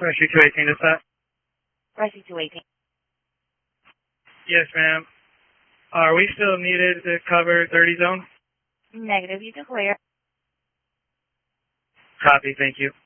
Rescue 218 to that. Rescue 218. Yes, ma'am. Are we still needed to cover 30 zone? Negative, you can clear. Copy, thank you.